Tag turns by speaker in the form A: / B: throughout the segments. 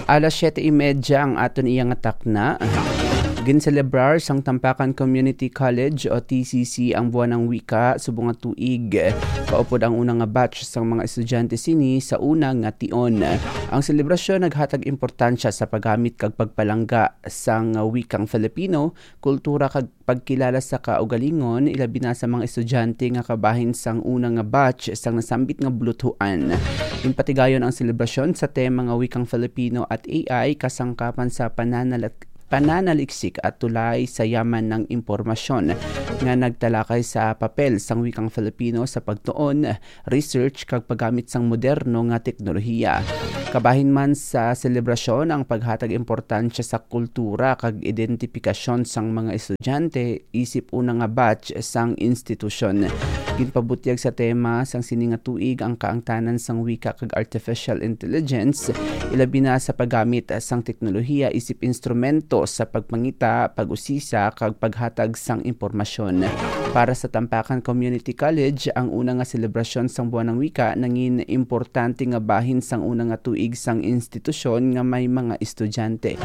A: Alas 7:30 ang aton iyang atakna. Ginselebrar sang Tampakan Community College o TCC ang buwan ng wika subong nga tuig. Kaupod ang unang nga batch sang mga estudyante sini sa unang nga tion. Ang selebrasyon naghatag importansya sa paggamit kag pagpalangga sang wikang Filipino, kultura kag pagkilala sa kaugalingon ilabi na sa mga estudyante nga kabahin sang unang nga batch sang nasambit nga bulutuan. Impatigayon ang selebrasyon sa tema nga wikang Filipino at AI kasangkapan sa pananaliksik at tulay sa yaman ng impormasyon nga nagtalakay sa papel sang wikang Filipino sa pagtuon, research kag paggamit sang moderno nga teknolohiya. Kabahin man sa selebrasyon ang paghatag importansya sa kultura kag identifikasyon sang mga estudyante isip una nga batch sang institusyon. Ginpabutyag sa tema sang sini nga tuig ang kaangtanan sang wika kag artificial intelligence ilabi na sa paggamit sang teknolohiya isip instrumento sa pagpangita, pag-usisa kag paghatag sang impormasyon. Para sa Tampakan Community College, ang una nga selebrasyon sang buwan ng wika nangin importante nga bahin sang una nga tuig sang institusyon nga may mga estudyante.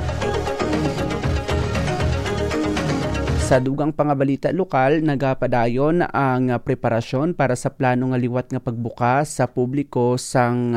A: Sa dugang pangabalita lokal, nagapadayon ang preparasyon para sa plano nga liwat nga pagbukas sa publiko sang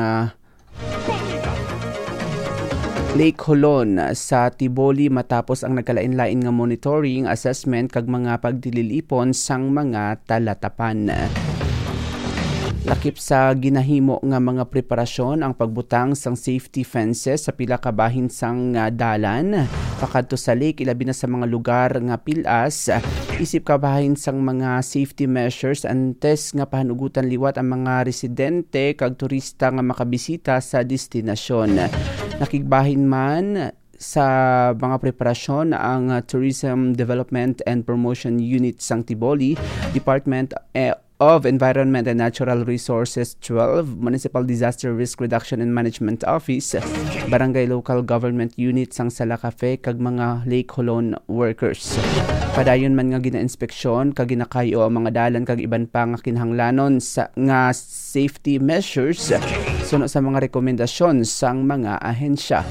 A: Lake Holon sa Tiboli matapos ang nagkalain-lain nga monitoring, assessment kag mga pagdililipon sang mga talatapan. Lakip sa ginahimo nga mga preparasyon ang pagbutang sang safety fences sa pila ka bahin sang dalan pakadto sa lake ilabi na sa mga lugar nga pilas isip kabahin sang mga safety measures antes nga pahanugutan liwat ang mga residente kag turista nga makabisita sa destinasyon. Nakigbahin man sa mga preparasyon ang Tourism Development and Promotion Unit sang Tiboli, Department of Environment and Natural Resources 12, Municipal Disaster Risk Reduction and Management Office, Barangay Local Government Unit sang Sala Cafe kag mga Lake Holon workers. Padayon man nga gina-inspeksyon kag ginakayo ang mga dalan kag iban pa nga kinahanglanon sa nga safety measures suno sa mga rekomendasyon sang mga ahensya.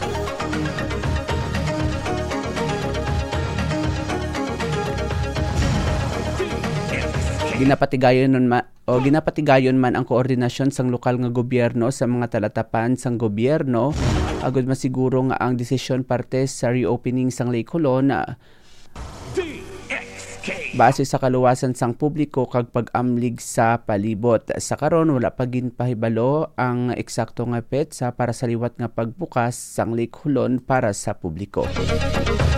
A: Ginapatigayon man ang koordinasyon sang lokal nga gobyerno sa mga talatapan sang gobyerno agud masiguro nga ang desisyon parte sa reopening sang Lake Holon base sa kaluwasan sang publiko kag pag-amlig sa palibot. Sa karon wala pa ginpahibalo ang eksakto nga petsa para sa liwat nga pagbukas sang Lake Holon para sa publiko.